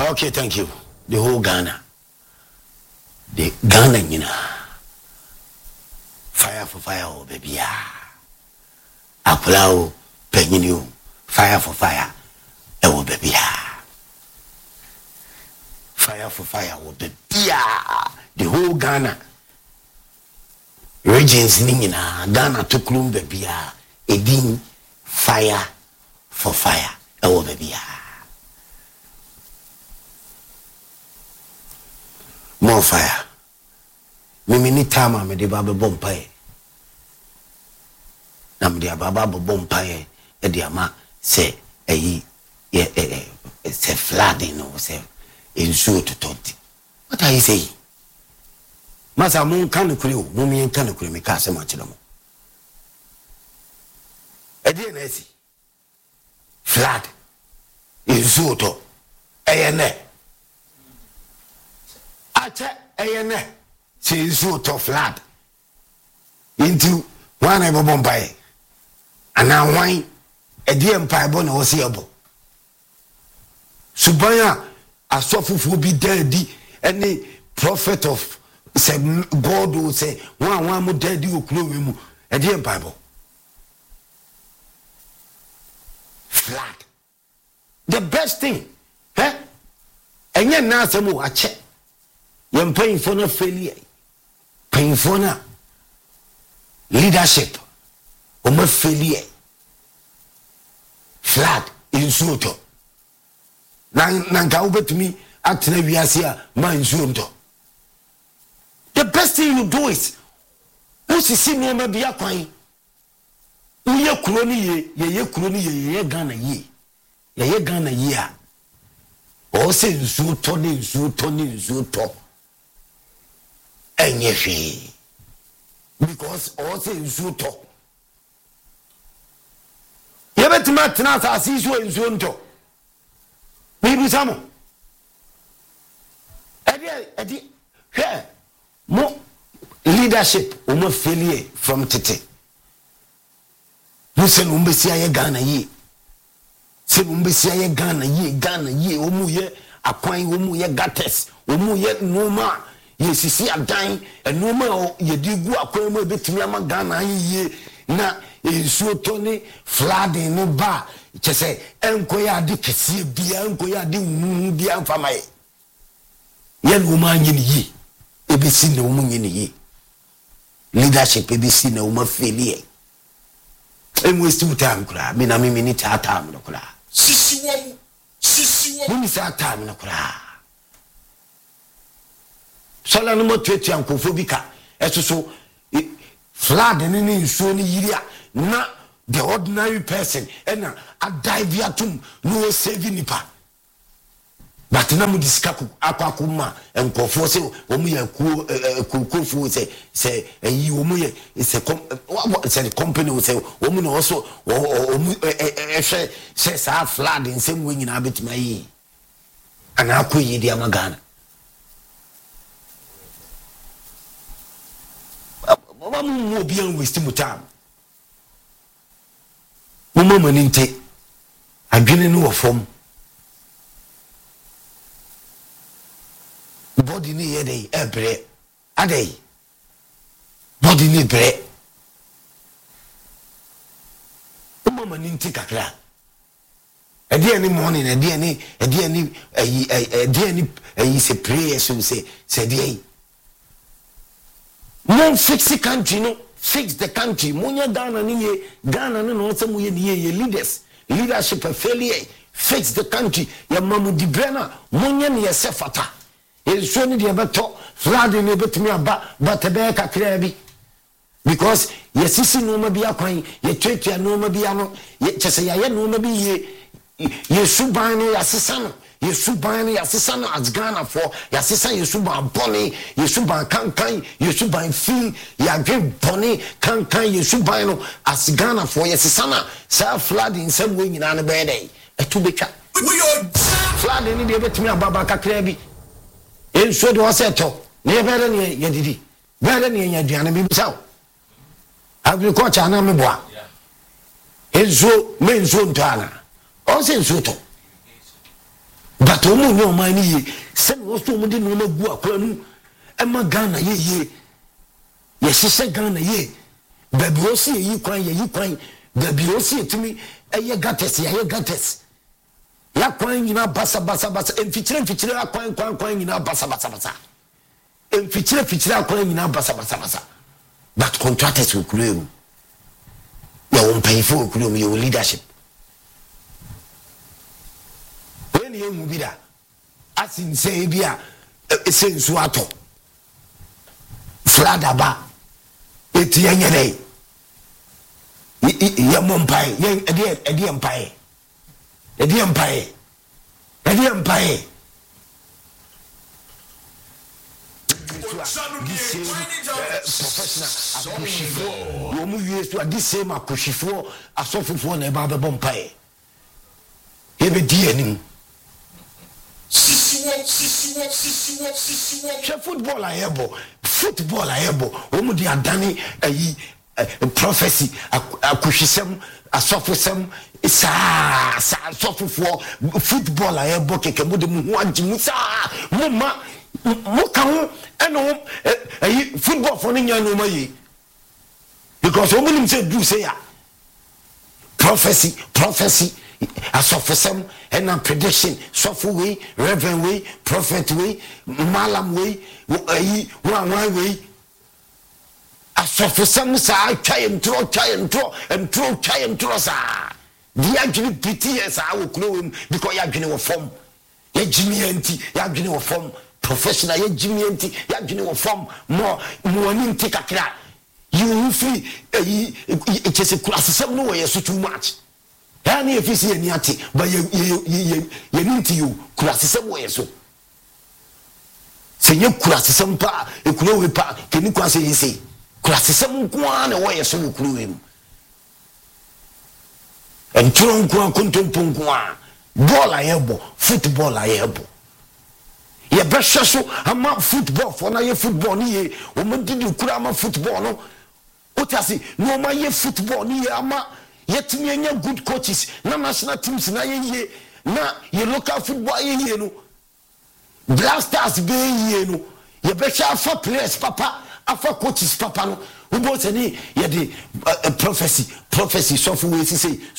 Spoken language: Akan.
Okay, thank you. The whole Ghana. The Ghana, you know. Fire for fire, oh baby. Yeah. Apolao, Peninu. Fire for fire, oh baby. Yeah. Fire for fire, oh baby. Yeah. The whole Ghana. Regions, Nina. Ghana took room, baby. Yeah. Edin, fire for fire, oh baby. Yeah. More fire. Me ni tama me de baba bompae. Na me de baba bompae e de ama se eyi se flooding no se ensuo to 20. What are you saying? Masa mun kan kure o, mun yen kan kure me ka se ma kire mo. E de na esi. Flood. Ensuo to eyene. Ache eyene. She so tough flat into one ever bombay and now wine a dear empire bon or seeable. Subaya a soft will be dead. Any prophet of say God will say one more dead you clue a dear Bible flat. The best thing, eh? And yet now some more a check. You're paying for no failure. Paying for na leadership o ma failure flat insuto nanga ubetumi atena wiase a ma insuto. The best thing you do is usisi no ma bia kwan uye kuro ni ye kuro ni ye Ghana ye Ghana ye a o se insuto ni insuto enyefi because also in suto yebetima tena sa asiso in sunto bibi samo edi here mo leadership o mo failure from tete you say umbesi aye Ghana ye say umbesi aye Ghana ye o mu ye akwan o mu ye gates o mu ye noma yesisi adan enoma yedigu akwemu ebetimi ama Ghana ye na ensuo toni flooding no ba chese enkoya ade kese bia enkoya ade wu bia mfamaye ye no ma nyini yi ebesi na wo nyini yi leadership ebesi na wo ma failure waste time kura me na me ni time no kura sisi wo ni sa time no kura Sola no mo twetu ankofo bi ka esoso flood ni nsuo ni yiria na the ordinary person ena adive atum no save nipa but na mo diskaku akwakuma enkofo se omu ya kuofo se eyi omu ye se company se omu no so omu ehwe se sa flood nsem we nyina betima yi ana akoyi dia magana. Mama be wasting time. Mama ninte adwene no form. Body ni ye dey ebre. Adey. Body ni bre. Mama ninte kakra. Edi any morning, edi any say prayer so say dey. No fix the country, no fix the country. Munya Ghana ni Ghana no some we ye leaders, leadership a failure. Fix the country. Ya mamu di brena munya ni sefata. E so ni de beto flood ni betumi aba but be kakra bi. Because yesisi no ma bia kwan, ye twetwa no ma bia no, ye chese ye no ma bi ye suban ni asesa no. Yesuban yasesa no as Ghana for yasesa yesuban boni yesuban kankan yesuban fin yadwe boni kankan yesuban no as Ghana for yasesa na sa flood in some way nyina na be dey etu betwa flood ni de betumi ababa kakra bi enso de waseto ne be de ne yedidi be de ne yaduane bi bisaw agriculture na meboa enso me enso ntana o se enso to but omo nyo man ni ye se no so omo de no na gu akwa nu ema Ghana ye hyehyɛ Ghana ye baby o si yi kwan baby o si etimi eye gates ya kwan nyina basa emfikyire akwan nyina basa emfikyire akwan nyina basa but contractors will create ya won pay for create your leadership when you mu bi da asin say bia sensu ato flada ba etianye dai ya mompai ya edi empire professional akushifo wo mu wie so adi same akushifo asofofo na eba be bompae ebe di anim sisiwo football ayebo wo mu di adani ayi prophecy akushisem asofosem sa asofofo football ayebo keke mu de mu ajimu sa mu ma mo kan eno football for nya no mayi because o munim say do say ya prophecy asofosem and prediction sofo way reverend way prophet way malam way one way asofosem sa try tro sa dia adwene BTS a wo kuno because ya adwene wo form ya jimi anti ya adwene wo form professional ya jimi anti ya adwene wo form mo ani nti kakra you free it is a class no way so too much yani if you ni ati but you need you class way so se ye class pa e kuno we pa keni kwa se yesi class kwa na way so kuno we entron kwa kontompon kwa ball ayebo football ayebo ye behwe so ama football for na ye football ni ye o mo didi kura ama football no otasi no ma ye football ni ye ama yetimi anya good coaches na national teams na ye na ye local football ye no Black Stars be ye no ye behwe afa players papa afa coaches papa no wo bo se ni ye de prophecy so for we say